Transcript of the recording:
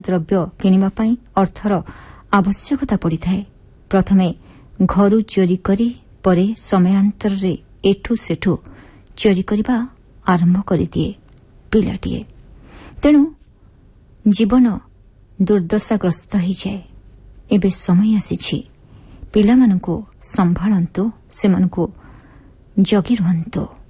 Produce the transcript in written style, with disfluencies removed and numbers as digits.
ଦ୍ରବ୍ୟ କିଣିବା ପାଇଁ ଅର୍ଥର ଆବଶ୍ୟକତା ପଡ଼ିଥାଏ। ପ୍ରଥମେ ଘରୁ ଚୋରି କରି ପରେ ସମୟାନ୍ତରରେ ଏଠୁ ସେଠୁ ଚୋରି କରିବା ଆରମ୍ଭ କରିଦିଏ ପିଲାଟିଏ। ତେଣୁ ଜୀବନ ଦୁର୍ଦ୍ଦଶାଗ୍ରସ୍ତ ହୋଇଯାଏ। ଏବେ ସମୟ ଆସିଛି, ପିଲାମାନଙ୍କୁ ସମ୍ଭାଳନ୍ତୁ, ସେମାନଙ୍କୁ ଜଗି ରୁହନ୍ତୁ।